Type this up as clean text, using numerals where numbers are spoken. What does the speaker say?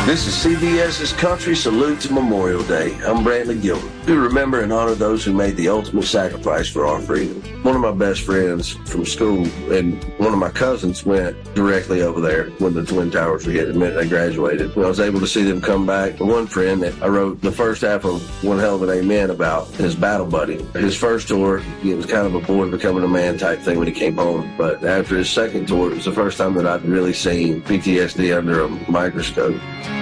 This is CBS's Country Salute to Memorial Day. I'm Brantley Gilbert. We remember and honor those who made the ultimate sacrifice for our freedom. One of my best friends from school and one of my cousins went directly over there when the Twin Towers were hit the minute they graduated. When I was able to see them come back, one friend that I wrote the first half of One Hell of an Amen about, his battle buddy. His first tour, it was kind of a boy becoming a man type thing when he came home. But after his second tour, it was the first time that I'd really seen PTSD under a microscope.